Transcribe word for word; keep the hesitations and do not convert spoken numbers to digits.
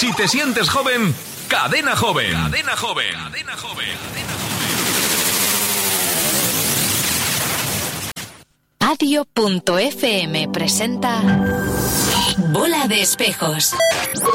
Si te sientes joven, Cadena Joven. Cadena Joven. Cadena Joven. Adio punto efe eme presenta Bola de Espejos.